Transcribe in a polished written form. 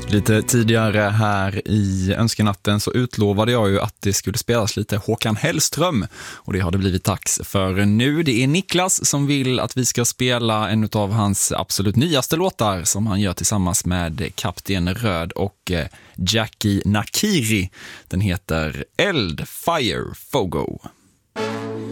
Lite tidigare här i önskenatten så utlovade jag ju att det skulle spelas lite Håkan Hellström, och det har det blivit dags för nu. Det är Niklas som vill att vi ska spela en av hans absolut nyaste låtar som han gör tillsammans med Kapten Röd och Jackie Nakiri. Den heter Eld, Fire, Fogo.